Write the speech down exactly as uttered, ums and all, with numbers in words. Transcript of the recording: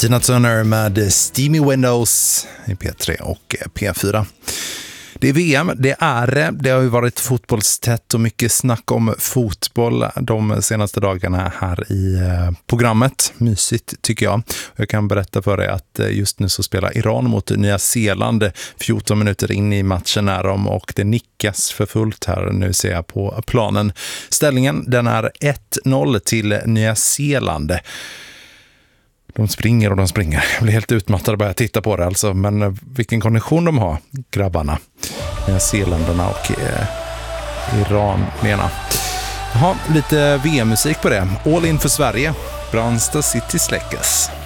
Tina Turner med Steamy Windows i P tre och P fyra. Det är V M, det är det. Det har ju varit fotbollstätt och mycket snack om fotboll de senaste dagarna här i programmet. Mysigt tycker jag. Jag kan berätta för dig att just nu så spelar Iran mot Nya Zeeland. fjorton minuter in i matchen är de och det nickas för fullt här. Nu ser jag på planen. Ställningen den är ett noll till Nya Zeeland. De springer och de springer. Jag blir helt utmattad bara att titta på det alltså. Men vilken kondition de har, grabbarna. Nya Zeeländerna och eh, Iranierna. Jaha, lite V M-musik på det. All in för Sverige. Brandsta City släckes.